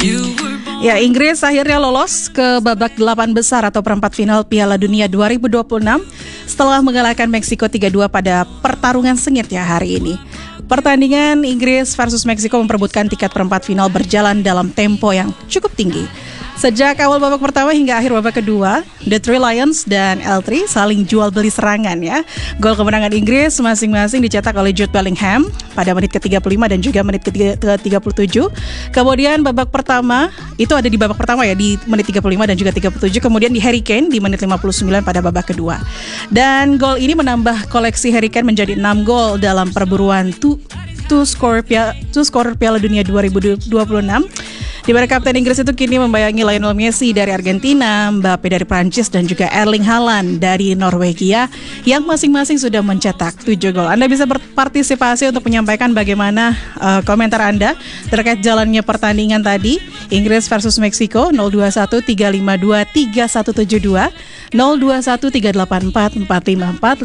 Ya, Inggris akhirnya lolos ke babak 8 besar atau perempat final Piala Dunia 2026 setelah mengalahkan Meksiko 3-2 pada pertarungan sengit ya hari ini. Pertandingan Inggris versus Meksiko memperebutkan tiket perempat final berjalan dalam tempo yang cukup tinggi. Sejak awal babak pertama hingga akhir babak kedua, The Three Lions dan L3 saling jual beli serangan ya. Gol kemenangan Inggris masing-masing dicetak oleh Jude Bellingham pada menit ke-35 dan juga menit ke-37. Kemudian babak pertama, itu ada di babak pertama ya, di menit 35 dan juga 37. Kemudian di Harry Kane di menit 59 pada babak kedua. Dan gol ini menambah koleksi Harry Kane menjadi 6 gol dalam perburuan two score Piala Dunia 2026. Di mana kapten Inggris itu kini membayangi Lionel Messi dari Argentina, Mbappe dari Prancis dan juga Erling Haaland dari Norwegia yang masing-masing sudah mencetak 7 gol. Anda bisa berpartisipasi untuk menyampaikan bagaimana komentar Anda terkait jalannya pertandingan tadi Inggris versus Meksiko 021 352 3172 021 384 454